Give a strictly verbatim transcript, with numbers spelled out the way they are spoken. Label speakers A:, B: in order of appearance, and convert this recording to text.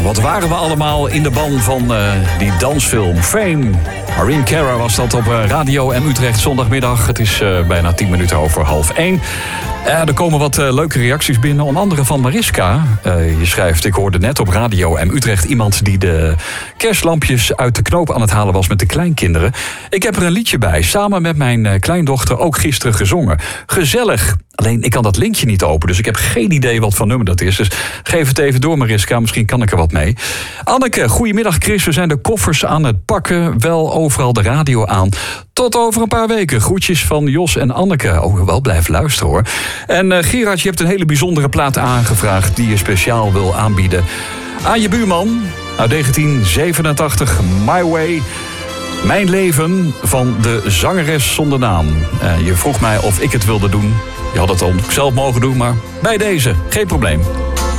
A: wat waren we allemaal in de ban van uh, die dansfilm Fame. Maureen Cara was dat op uh, Radio M Utrecht zondagmiddag. Het is uh, bijna tien minuten over half één. Uh, er komen wat uh, leuke reacties binnen, onder andere van Mariska. Uh, je schrijft, ik hoorde net op Radio M Utrecht iemand die de kerstlampjes uit de knoop aan het halen was met de kleinkinderen. Ik heb er een liedje bij, samen met mijn uh, kleindochter ook gisteren gezongen. Gezellig. Alleen, ik kan dat linkje niet openen, dus ik heb geen idee wat voor nummer dat is. Dus geef het even door, Mariska, misschien kan ik er wat mee. Anneke, goedemiddag Chris, we zijn de koffers aan het pakken. Wel overal de radio aan. Tot over een paar weken. Groetjes van Jos en Anneke. Oh, wel blijf luisteren hoor. En uh, Gerard, je hebt een hele bijzondere plaat aangevraagd die je speciaal wil aanbieden aan je buurman. Uit negentien zevenentachtig, My Way. Mijn leven van de zangeres zonder naam. Uh, je vroeg mij of ik het wilde doen. Je had het ook zelf mogen doen, maar bij deze, geen probleem.